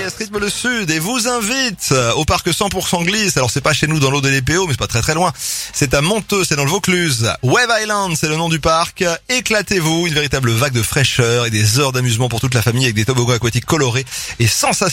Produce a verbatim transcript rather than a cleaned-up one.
Express, rythme le sud, et vous invite au parc cent pour cent glisse. Alors c'est pas chez nous dans l'eau de l'E P O, mais c'est pas très très loin. C'est à Monteux, c'est dans le Vaucluse. Wave Island, c'est le nom du parc. Éclatez-vous, une véritable vague de fraîcheur et des heures d'amusement pour toute la famille avec des toboggans aquatiques colorés et sensations.